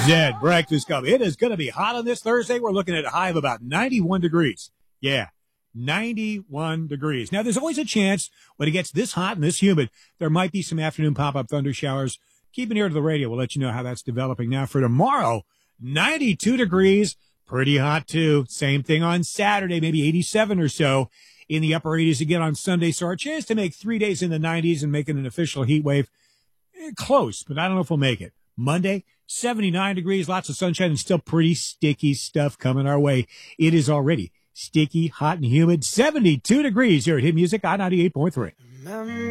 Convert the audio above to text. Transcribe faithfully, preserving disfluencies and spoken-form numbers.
Zed Breakfast Club. It is going to be hot on this Thursday. We're looking at a high of about ninety-one degrees. Yeah, ninety-one degrees. Now, there's always a chance when it gets this hot and this humid, there might be some afternoon pop-up thunder showers. Keep an ear to the radio. We'll let you know how that's developing. Now, for tomorrow, ninety-two degrees. Pretty hot, too. Same thing on Saturday, maybe eighty-seven or so in the upper eighties again on Sunday. So our chance to make three days in the nineties and make it an official heat wave, eh, close, but I don't know if we'll make it. Monday, seventy-nine degrees, lots of sunshine, and still pretty sticky stuff coming our way. It is already sticky, hot, and humid. seventy-two degrees here at Hit Music on ninety-eight point three.